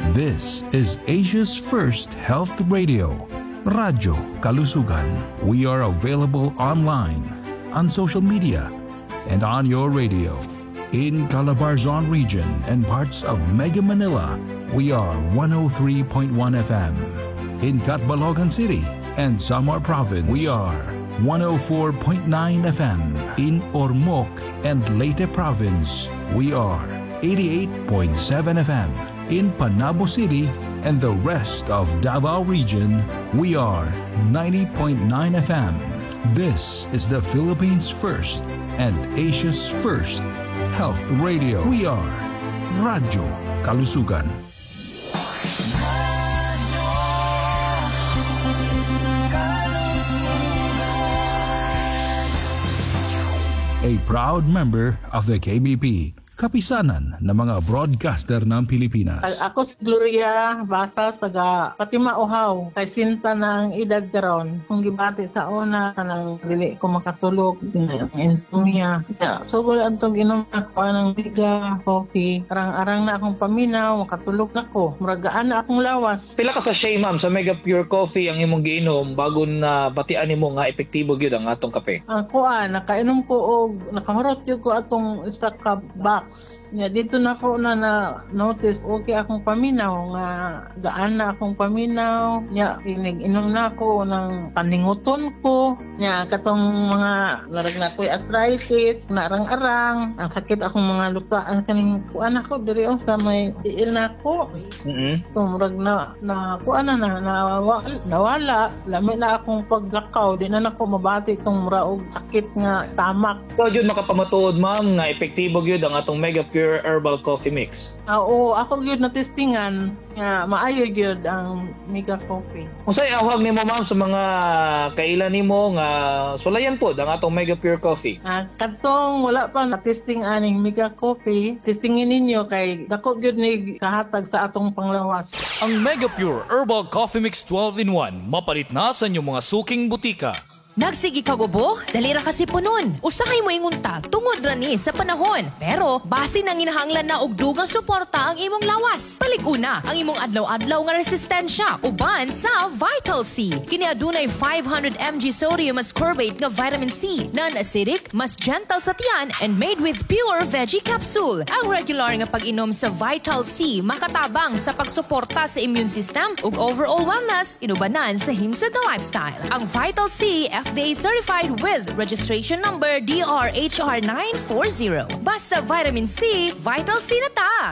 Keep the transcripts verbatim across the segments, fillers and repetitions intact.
This is Asia's first health radio, Radyo Kalusugan. We are available online, on social media, and on your radio. In Calabarzon region and parts of Mega Manila, we are one oh three point one F M. In Catbalogan City and Samar Province, we are one oh four point nine F M. In Ormoc and Leyte Province, we are eighty-eight point seven F M. In Panabo City and the rest of Davao region, we are ninety point nine F M. This is the Philippines' first and Asia's first health radio. We are Radyo Kalusugan. A proud member of the K B P, kapisanan ng mga broadcaster ng Pilipinas. Ako si Gloria Basas, taga Fatima Uhaw, kay sinta ng edad karon. Kung gibati sa una, kanang dili ko makatulog, insomnia. Yeah. So, wala itong inom ako ng biga, coffee. Arang-arang na akong paminaw, makatulog na ko. Muragaan na akong lawas. Pila ka sa Shea, ma'am, sa Mega Pure Coffee ang imong giinom bago na batian nimo nga epektibo gyud ang atong kape? Ako ah, nakainom ko og nakahurot yun ko atong isa ka box. Nga dito na ko na na notice okay akong paminaw nga gaan na akong paminaw nya inig-inom na ako ng paninguton ko nya katong mga narag na ko'y arthritis narang-arang ang sakit akong mga lupa ang kaning kuan ako diri oh sa may iil na ko mm-hmm. Tumurag na na kuan na na nawala, nawala lami na akong paglakaw di na nako mabati itong muraog sakit nga tamak. So jud makapamatuod ma'am nga epektibo gyud ang atong Mega Pure Herbal Coffee Mix. Ah, oo, ako gyud na testingan nga maayo gyud ang Mega Coffee. Unsay awag nimo ma'am sa mga kailan nimo nga sulayan pod ang atong Mega Pure Coffee? Ah, kadtong wala pa na testing aning Mega Coffee, testingin ninyo kay dako gyud ni kahatag sa atong panglawas. Ang Mega Pure Herbal Coffee Mix twelve in one mapalit na sa inyong mga suking butika. Nagsigi ka gubo? Dalira kasi punon. Usahay mo ingunta tungod ra ni sa panahon. Pero base nang inahanglan na og dugang suporta ang imong lawas. Palig-una ang imong adlaw-adlaw nga resistensya uban sa Vital C. Kini adunay five hundred milligrams sodium ascorbate nga vitamin C, non-acidic, mas gentle sa tiyan and made with pure veggie capsule. Ang regular nga pag-inom sa Vital C makatabang sa pagsuporta sa immune system ug overall wellness inubanan sa himsa the lifestyle. Ang Vital C F D A certified with registration number D R H R nine forty. Basta vitamin C, Vital C na ta!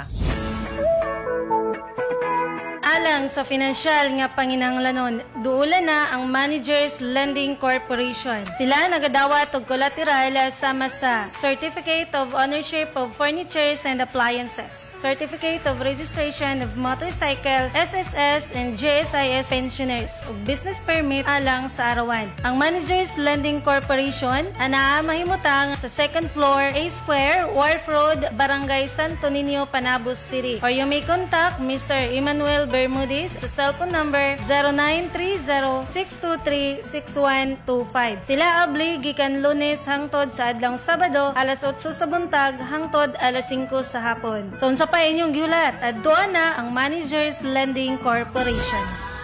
Alang sa financial nga panginahanglanon, duula na ang Managers Lending Corporation. Sila nagadawat og collateral sama sa Certificate of Ownership of Furnitures and Appliances, Certificate of Registration of Motorcycle, S S S and J S I S pensioners ug business permit alang sa arawan. Ang Managers Lending Corporation ana mahimutang sa second floor, A Square, Wharf Road, Barangay Santo Niño, Panabo City. Or you may contact Mister Emmanuel Bermudez sa cellphone number zero nine three zero six two three six one two five. Sila abli gikan Lunes hangtod sa adlong Sabado alas otso sa buntag hangtod alas singko sa hapon. So unsa pa inyong giulat? Adto na ang Managers Lending Corporation.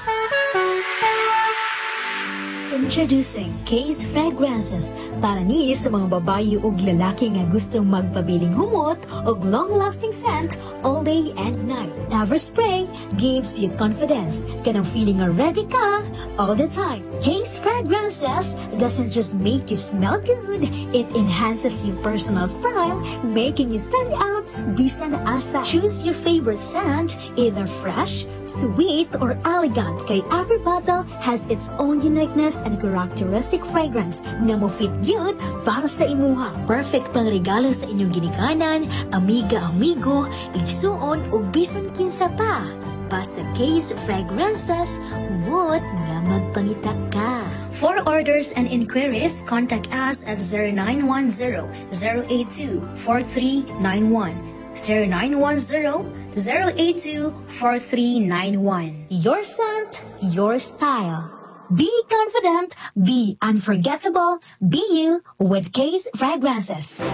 Introducing Case Fragrances para ni sa mga babae ug lalaki nga gustong magpabiling humot ug long-lasting scent all day and night. Ever Spray gives you confidence. Kanang feeling nga ready ka all the time. Case Fragrances doesn't just make you smell good, it enhances your personal style, making you stand out bisan asa. Choose your favorite scent, either fresh, sweet, or elegant, kay every bottle has its own uniqueness and characteristic fragrance nga mo fit gyud para sa imuha. Perfect pang regalo sa inyong ginikanan, amiga-amigo, igsuon ug bisan kinsa pa. Basta Case Fragrances, humot nga magpangita ka. For orders and inquiries, contact us at zero nine one zero, zero eight two, four three nine one, zero nine one zero, zero eight two, four three nine one. Your scent, your style. Be confident, be unforgettable, be you with Case Fragrances.